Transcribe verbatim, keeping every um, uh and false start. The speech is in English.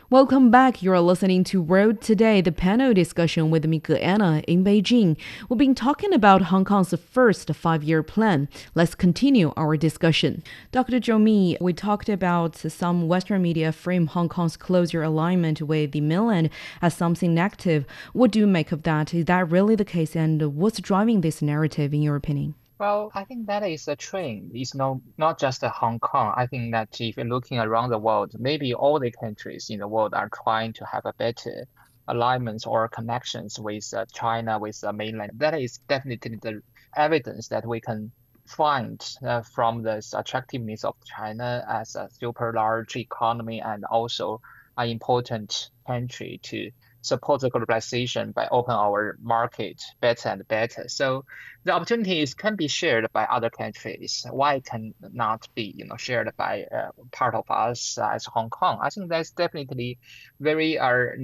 Welcome back. You're listening to World Today, the panel discussion with me, Anna, in Beijing. We've been talking about Hong Kong's first five-year plan. Let's continue our discussion. Doctor Zhou Mi, we talked about some Western media frame Hong Kong's closer alignment with the mainland as something negative. What do you make of that? Is that really the case? And what's driving this narrative, in your opinion? Well, I think that is a trend. It's no, not just a Hong Kong. I think that if you're looking around the world, maybe all the countries in the world are trying to have a better alignments or connections with uh, China, with the mainland. That is definitely the evidence that we can find uh, from this attractiveness of China as a super large economy and also an important country to support the globalization by open our market better and better. So the opportunities can be shared by other countries. Why can not be, you know, shared by uh, part of us as Hong Kong? I think that's definitely very uh,